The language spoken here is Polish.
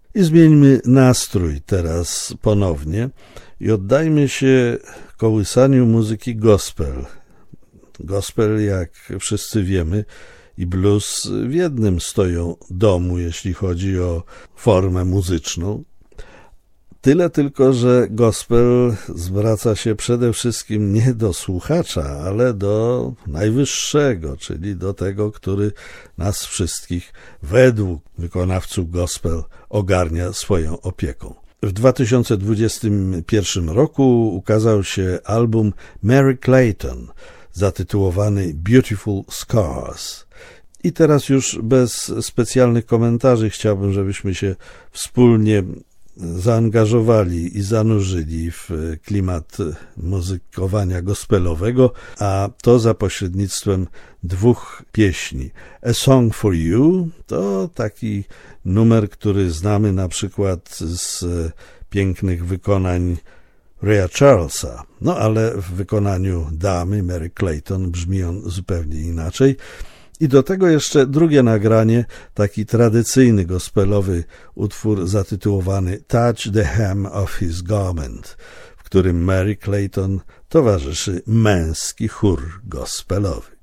I zmieńmy nastrój teraz ponownie i oddajmy się kołysaniu muzyki gospel. Gospel, jak wszyscy wiemy, i blues w jednym stoją domu, jeśli chodzi o formę muzyczną. Tyle tylko, że gospel zwraca się przede wszystkim nie do słuchacza, ale do najwyższego, czyli do tego, który nas wszystkich według wykonawców gospel ogarnia swoją opieką. W 2021 roku ukazał się album Merry Clayton, zatytułowany Beautiful Scars. I teraz już bez specjalnych komentarzy chciałbym, żebyśmy się wspólnie zaangażowali i zanurzyli w klimat muzykowania gospelowego, a to za pośrednictwem dwóch pieśni. A Song for You to taki numer, który znamy na przykład z pięknych wykonań Raya Charlesa, no ale w wykonaniu damy Merry Clayton brzmi on zupełnie inaczej. I do tego jeszcze drugie nagranie, taki tradycyjny gospelowy utwór zatytułowany Touch the Hem of His Garment, w którym Merry Clayton towarzyszy męski chór gospelowy.